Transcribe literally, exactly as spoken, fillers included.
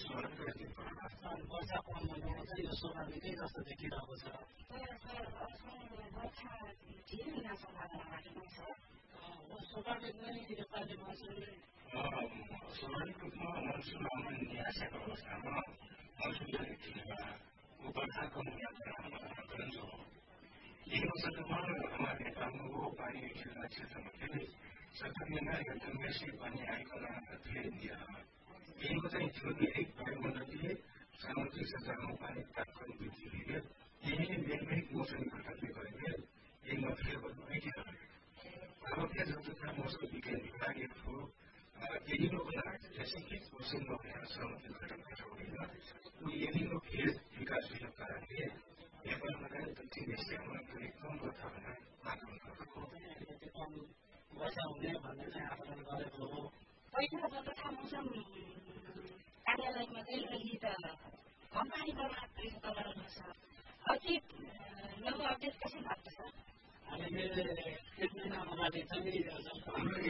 वर्षाको महिनामा चाहिँ यो स्वाभाविकै जस्तो देखिरहेको छ। स्वाभाविक नै योपालि मनसुनले स्वाभाविक रूपमा मनसुन आउने निराशाको अवस्थामा मनसुनले ठिकमा उपरखाको गरन्छ हो। यही अवसरमा हाम्रो नेपालमा वो पानी खेल्ने क्षेत्रमा चाहिँ सरकारले एकदम वैश्विक पानी आएको धेरै दिएर यहीको चाहिँ छुट्ने एक वायुमण्डलीय सामुद्रिक सञ्चारमा पानी प्राप्त गर्ने वृद्धि हुने यही वैज्ञानिक मौसमी घटकले गरेको यहीमा फेर गर्नु है भारतीय जनता मौसम विज्ञान विभागको यदि सिक्किम मौसममा भनेर सामुद्रिक घटक घटाउँदैन यदि फेर विकास भएको कारणले नेपालमा दक्षिण एसियामा पनि कम वर्षा आकलन गरेको वर्षा हुने भन्ने चाहिँ आकलन गरेको हो। पहिला तथा मौसम कार्यालयमा चाहिँ अहिले त कम पानी पर्न गएको छ। अझै नयाँ अपडेट कसरी भएको छ? हामीले एक महिना अगाडि चाहिँ